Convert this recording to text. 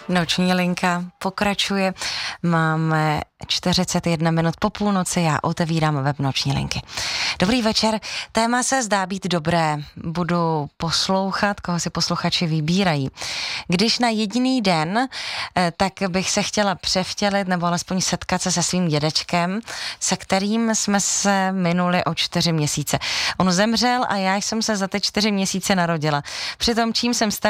Noční linka pokračuje. Máme 41 minut po půlnoci, já otevírám web Noční linky. Dobrý večer, téma se zdá být dobré. Budu poslouchat, koho si posluchači vybírají. Když na jediný den, tak bych se chtěla převtělit nebo alespoň setkat se svým dědečkem, se kterým jsme se minuli o 4 měsíce. On zemřel a já jsem se za ty 4 měsíce narodila. Přitom čím jsem